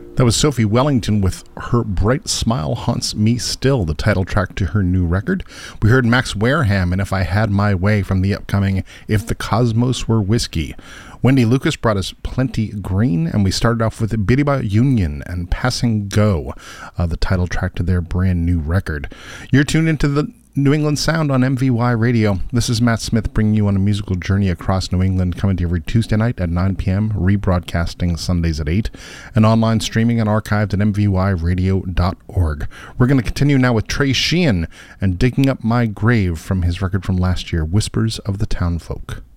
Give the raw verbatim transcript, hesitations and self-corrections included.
That was Sophie Wellington with Her Bright Smile Haunts Me Still, the title track to her new record. We heard Max Wareham and If I Had My Way from the upcoming If the Cosmos Were Whiskey. Wendy Lucas brought us Plenty Green, and we started off with Biriba Union and Passing Go, uh, the title track to their brand new record. You're tuned into the New England Sound on M V Y Radio. This is Matt Smith bringing you on a musical journey across New England, coming to you every Tuesday night at nine p.m., rebroadcasting Sundays at eight, and online streaming and archived at m v y radio dot org. We're going to continue now with Trey Sheehan and Digging Up My Grave from his record from last year, Whispers of the Townfolk.